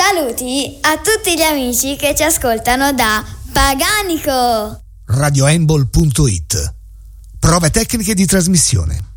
Saluti a tutti gli amici che ci ascoltano da Paganico. radioembol.it. Prove tecniche di trasmissione.